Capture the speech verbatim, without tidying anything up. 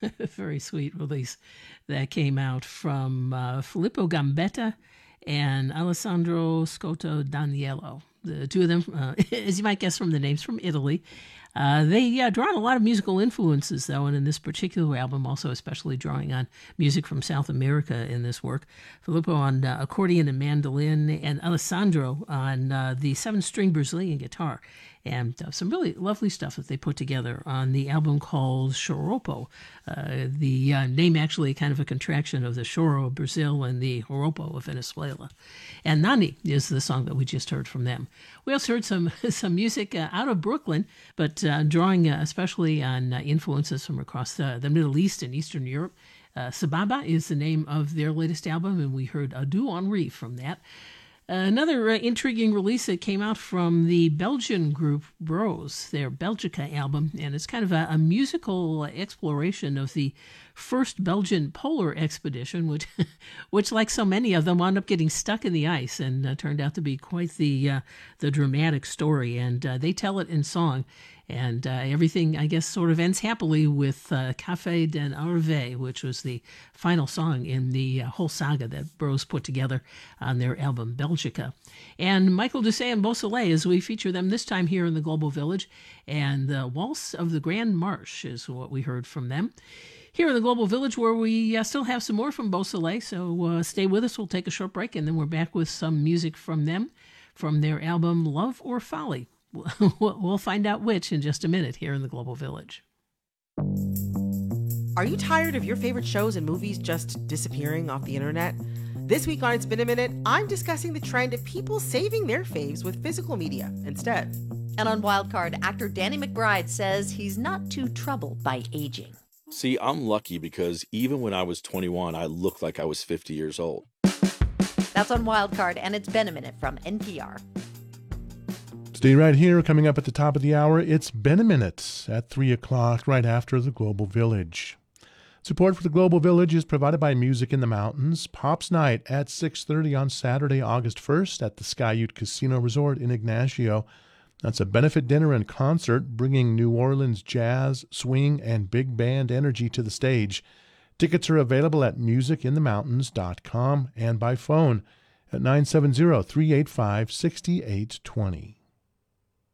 Very sweet release that came out from uh, Filippo Gambetta and Alessandro Scotto Daniello. The two of them, uh, as you might guess from the names, from Italy. Uh, they uh, draw on a lot of musical influences, though, and in this particular album, also especially drawing on music from South America in this work. Filippo on uh, accordion and mandolin, and Alessandro on uh, the seven-string Brazilian guitar. And uh, some really lovely stuff that they put together on the album called Choropo. Uh, the uh, name actually kind of a contraction of the Choro of Brazil and the Joropo of Venezuela. And Nani is the song that we just heard from them. We also heard some some music uh, out of Brooklyn, but uh, drawing uh, especially on uh, influences from across the, the Middle East and Eastern Europe. Uh, Sababa is the name of their latest album, and we heard Adieu Henri from that. Another uh, intriguing release that came out from the Belgian group Bros, their Belgica album, and it's kind of a, a musical exploration of the first Belgian polar expedition, which, which, like so many of them, wound up getting stuck in the ice and uh, turned out to be quite the uh, the dramatic story. And uh, they tell it in song. And uh, everything, I guess, sort of ends happily with uh, Café den Arve, which was the final song in the uh, whole saga that Bros put together on their album Belgica. And Michael Doucet and Beausoleil, as we feature them this time here in the Global Village, and the Waltz of the Grand Marche is what we heard from them. Here in the Global Village, where we uh, still have some more from Beausoleil, so uh, stay with us. We'll take a short break, and then we're back with some music from them, from their album Love or Folly. We'll find out which in just a minute here in the Global Village. Are you tired of your favorite shows and movies just disappearing off the internet? This week on It's Been a Minute, I'm discussing the trend of people saving their faves with physical media instead. And on Wildcard, actor Danny McBride says he's not too troubled by aging. See, I'm lucky because even when I was twenty-one, I looked like I was fifty years old. That's on Wildcard, and It's Been a Minute from N P R. Stay right here. Coming up at the top of the hour, it's Been a Minute at three o'clock, right after the Global Village. Support for the Global Village is provided by Music in the Mountains. Pops Night at six thirty on Saturday, August first at the Skyute Casino Resort in Ignacio. That's a benefit dinner and concert bringing New Orleans jazz, swing, and big band energy to the stage. Tickets are available at music in the mountains dot com and by phone at nine seven zero, three eight five, six eight two zero.